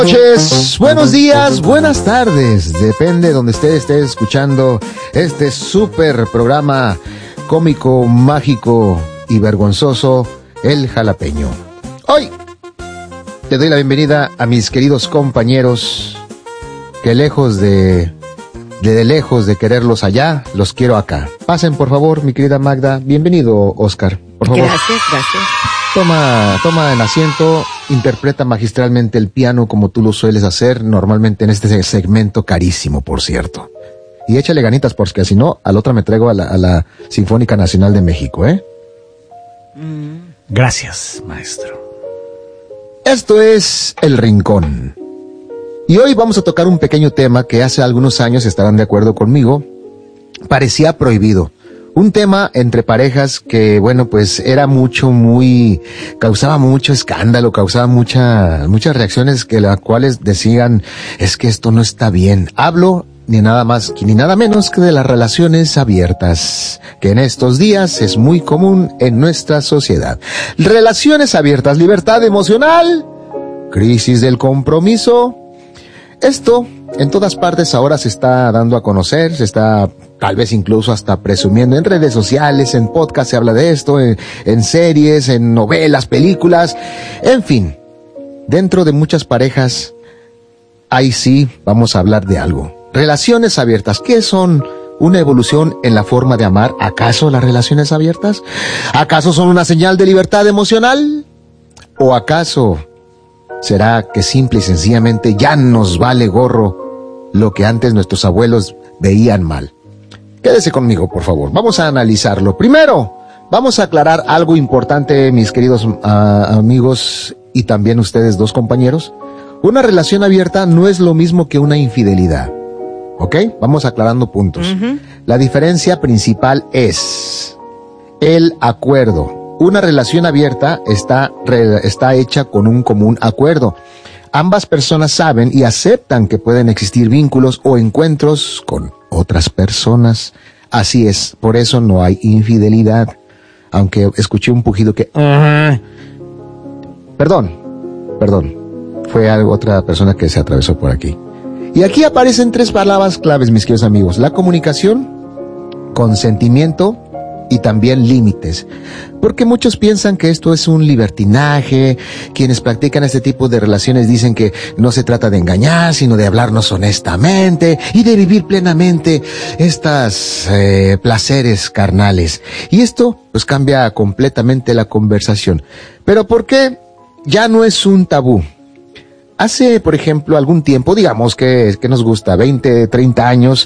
Noches, buenos días, buenas tardes, depende de donde usted esté escuchando este súper programa cómico, mágico y vergonzoso, El Jalapeño. Hoy te doy la bienvenida a mis queridos compañeros que lejos de quererlos allá, los quiero acá. Pasen por favor, mi querida Magda. Bienvenido, Oscar, por favor. Gracias. Toma en asiento, interpreta magistralmente el piano como tú lo sueles hacer normalmente en este segmento carísimo, por cierto. Y échale ganitas porque si no, al otra me traigo a la Sinfónica Nacional de México, ¿eh? Gracias, maestro. Esto es El Rincón. Y hoy vamos a tocar un pequeño tema que hace algunos años, estarán de acuerdo conmigo, parecía prohibido. Un tema entre parejas que, bueno, pues era causaba mucho escándalo, causaba muchas reacciones que las cuales decían, es que esto no está bien. Hablo ni nada más ni nada menos que de las relaciones abiertas, que en estos días es muy común en nuestra sociedad. Relaciones abiertas, libertad emocional, crisis del compromiso. Esto en todas partes ahora se está dando a conocer, se está tal vez incluso hasta presumiendo en redes sociales, en podcast se habla de esto, en series, en novelas, películas, en fin. Dentro de muchas parejas, ahí sí vamos a hablar de algo. Relaciones abiertas, ¿qué son? ¿Una evolución en la forma de amar? ¿Acaso las relaciones abiertas? ¿Acaso son una señal de libertad emocional? ¿O acaso será que simple y sencillamente ya nos vale gorro lo que antes nuestros abuelos veían mal? Quédese conmigo, por favor. Vamos a analizarlo. Primero, vamos a aclarar algo importante, mis queridos amigos y también ustedes dos compañeros. Una relación abierta no es lo mismo que una infidelidad. ¿Ok? Vamos aclarando puntos. La diferencia principal es el acuerdo. Una relación abierta está hecha con un común acuerdo. Ambas personas saben y aceptan que pueden existir vínculos o encuentros con otras personas. Así es, por eso no hay infidelidad. Aunque escuché un pujido que... Perdón. Fue otra persona que se atravesó por aquí. Y aquí aparecen tres palabras claves, mis queridos amigos. La comunicación, consentimiento y también límites. Porque muchos piensan que esto es un libertinaje. Quienes practican este tipo de relaciones dicen que no se trata de engañar, sino de hablarnos honestamente y de vivir plenamente estas placeres carnales. Y esto pues cambia completamente la conversación. ¿Pero por qué ya no es un tabú? Hace, por ejemplo, algún tiempo, digamos que nos gusta, 20, 30 años,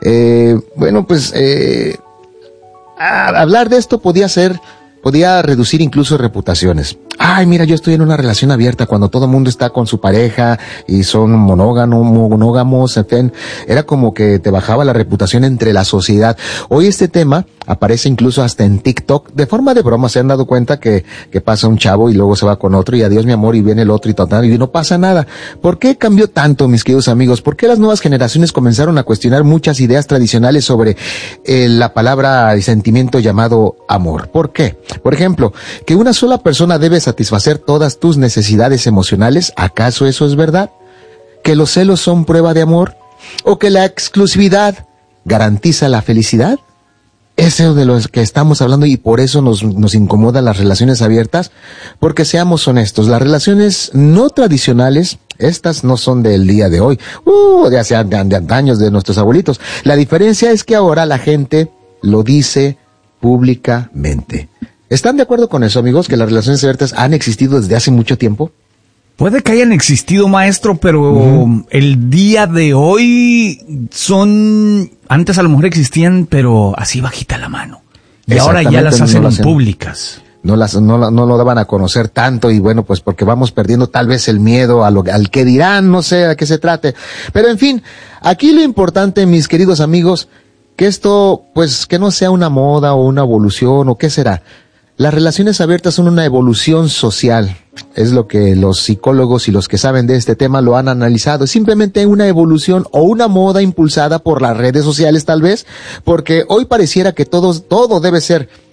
hablar de esto podía reducir incluso reputaciones. Ay, mira, yo estoy en una relación abierta cuando todo el mundo está con su pareja y son monógamos, en fin, era como que te bajaba la reputación entre la sociedad. Hoy este tema aparece incluso hasta en TikTok, de forma de broma. Se han dado cuenta que pasa un chavo y luego se va con otro y adiós mi amor y viene el otro y total y no pasa nada. ¿Por qué cambió tanto, mis queridos amigos? ¿Por qué las nuevas generaciones comenzaron a cuestionar muchas ideas tradicionales sobre la palabra y sentimiento llamado amor? ¿Por qué? Por ejemplo, que una sola persona debe satisfacer todas tus necesidades emocionales. ¿Acaso eso es verdad? ¿Que los celos son prueba de amor? ¿O que la exclusividad garantiza la felicidad? Eso es de lo que estamos hablando y por eso nos incomodan las relaciones abiertas, porque seamos honestos, las relaciones no tradicionales, estas no son del día de hoy, de hace años de nuestros abuelitos. La diferencia es que ahora la gente lo dice públicamente. ¿Están de acuerdo con eso, amigos, que las relaciones abiertas han existido desde hace mucho tiempo? Puede que hayan existido, maestro, pero el día de hoy antes a lo mejor existían, pero así bajita la mano. Y ahora ya las hacen públicas. No lo daban a conocer tanto y bueno, pues porque vamos perdiendo tal vez el miedo al que dirán, no sé a qué se trate. Pero en fin, aquí lo importante, mis queridos amigos, que esto, pues que no sea una moda o una evolución o qué será. Las relaciones abiertas son una evolución social. Es lo que los psicólogos y los que saben de este tema lo han analizado. Es simplemente una evolución o una moda impulsada por las redes sociales tal vez, porque hoy pareciera que todo debe ser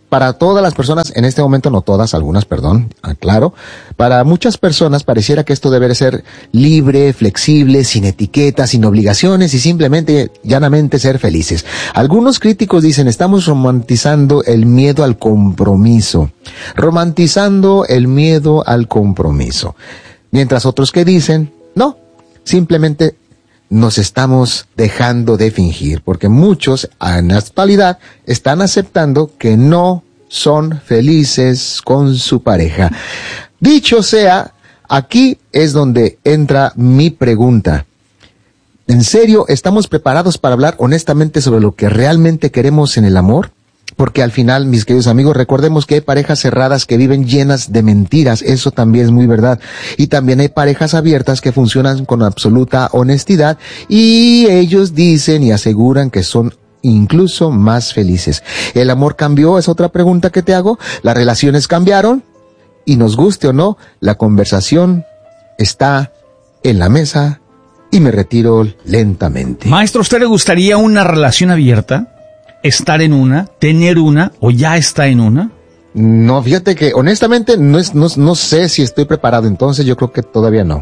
para todas las personas, en este momento no todas, algunas, perdón, claro, para muchas personas pareciera que esto debe ser libre, flexible, sin etiquetas, sin obligaciones y simplemente, llanamente ser felices. Algunos críticos dicen, estamos romantizando el miedo al compromiso. Romantizando el miedo al compromiso. Mientras otros que dicen, no, simplemente nos estamos dejando de fingir, porque muchos en la actualidad están aceptando que no son felices con su pareja. Dicho sea, aquí es donde entra mi pregunta. ¿En serio estamos preparados para hablar honestamente sobre lo que realmente queremos en el amor? Porque al final, mis queridos amigos, recordemos que hay parejas cerradas que viven llenas de mentiras, eso también es muy verdad. Y también hay parejas abiertas que funcionan con absoluta honestidad y ellos dicen y aseguran que son incluso más felices. ¿El amor cambió? Es otra pregunta que te hago. ¿Las relaciones cambiaron? Y nos guste o no, la conversación está en la mesa y me retiro lentamente. Maestro, ¿a usted le gustaría una relación abierta? ¿Estar en una? ¿Tener una? ¿O ya está en una? No, fíjate que honestamente no sé si estoy preparado, entonces yo creo que todavía no.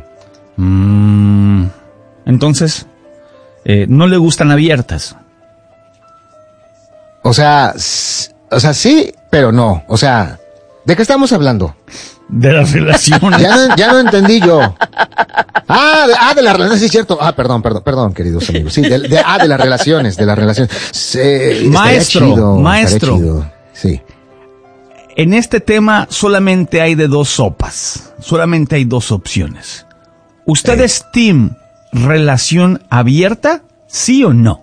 Entonces, ¿no le gustan abiertas? O sea, sí, pero no. O sea, ¿de qué estamos hablando? De las relaciones. Ya no entendí yo. De las relaciones, sí, es cierto. Perdón, queridos amigos. Sí, de las relaciones, Sí, maestro. Sí. En este tema solamente hay de dos sopas. Solamente hay dos opciones. ¿Usted es team relación abierta? ¿Sí o no?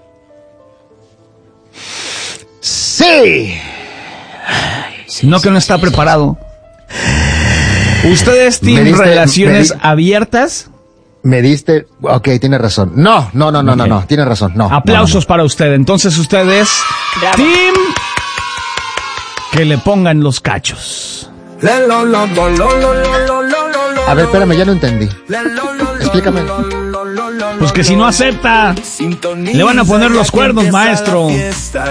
Sí. No, que no está preparado. ¿Ustedes tienen relaciones abiertas? Me diste, ok, tiene razón. No, tiene razón, no. Aplausos para usted. Entonces ustedes, team, que le pongan los cachos. A ver, espérame, ya no entendí. Explícame. Pues que si no acepta, le van a poner los cuernos, maestro.